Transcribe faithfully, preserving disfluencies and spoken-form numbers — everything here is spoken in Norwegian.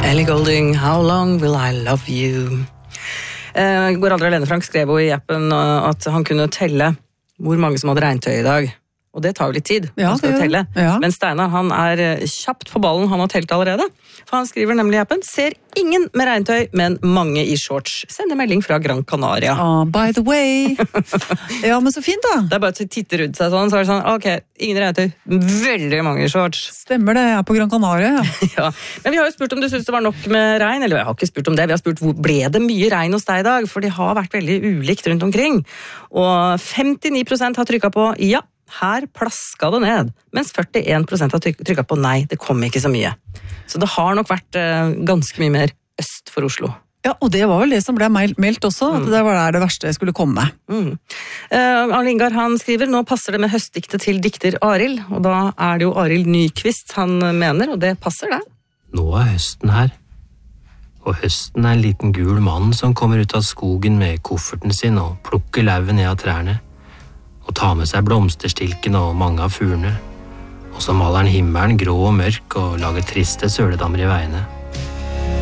Ellie Goulding, How Long Will I Love You? Eh, Går aldri alene, Frank skrev jo i appen uh, at han kunne telle hvor mange som hadde regntøy i dag. Og det tar jo litt tid, Ja, han skal jo det gjør telle. det. Ja. Men Steinar, han er eh, kjapt på ballen, han har telt allerede. For han skriver nemlig i appen, ser ingen med regntøy, men mange i shorts. Sender melding fra Gran Canaria. Ah, by the way. Ja, men så fint da. Det er bare å titte rundt seg sånn, så er det sånn, ok, ingen regntøy, veldig mange i shorts. Stemmer det, jeg er på Gran Canaria. Ja. Ja, men vi har jo spurt om du synes det var nok med regn, eller jeg har ikke spurt om det, vi har spurt hvor ble det mye regn hos deg i dag, for det har vært veldig ulikt rundt omkring. Og femtini prosent har trykket på ja, her plaska det ned, mens førtien prosent har trykket på nei, det kom ikke så mye. Så det har nok vært uh, ganske mye mer øst for Oslo. Ja, og det var vel det som ble meldt også, at det var der det verste skulle komme. Mm. Uh, Arne Ingar, han skriver, nå passer det med høstdiktet til dikter Arild, og da er det jo Arild Nyqvist han mener, og det passer det. Nå er høsten her. Og høsten er en liten gul mann som kommer ut av skogen med kofferten sin og plukker lauvet ned av trærne, og tar med seg blomsterstilken og mange av fuglene, og så maler han himmelen grå og mørk og lager triste søledammer i veiene.